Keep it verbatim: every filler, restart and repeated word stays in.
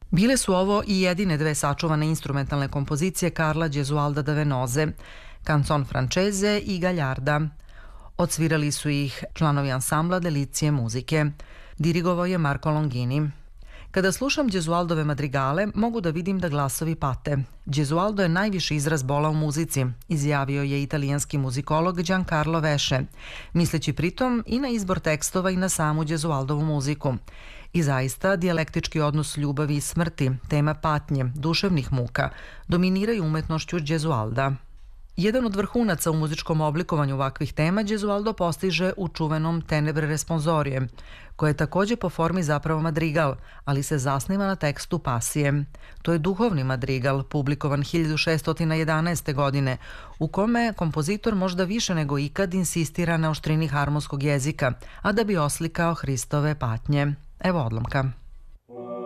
Bile su ovo i jedine dve sačuvane instrumentalne kompozicije Carla Gesualda da Venoze, Canzon francese i Gallarda. Odsvirali su ih članovi ansambla Delicije muzike. Dirigovao je Marco Longini. Kada slušam Gesualdove madrigale, mogu da vidim da glasovi pate. Gesualdo je najviši izraz bola u muzici, izjavio je italijanski muzikolog Giancarlo Vesce, misleći pritom i na izbor tekstova i na samu Gesualdovu muziku. I zaista, dijalektički odnos ljubavi i smrti, tema patnje, duševnih muka, dominiraju umetnošću Gesualda. Jedan od vrhunaca u muzičkom oblikovanju ovakvih tema Gesualdo postiže u čuvenom Tenebre responsorie, koje je takođe po formi zapravo madrigal, ali se zasniva na tekstu pasije. To je duhovni madrigal, publikovan hiljadu šeststo jedanaeste. godine, u kome kompozitor možda više nego ikad insistira na oštrini harmonskog jezika, a da bi oslikao Hristove patnje. Evo odlomka.